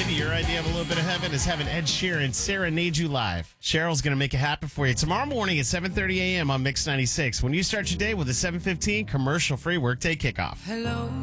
Your idea of a little bit of heaven is having Ed Sheeran serenade you live. Cheryl's going to make it happen for you tomorrow morning at 7:30 a.m. on Mix 96. When you start your day with a 7:15 commercial-free workday kickoff. Hello.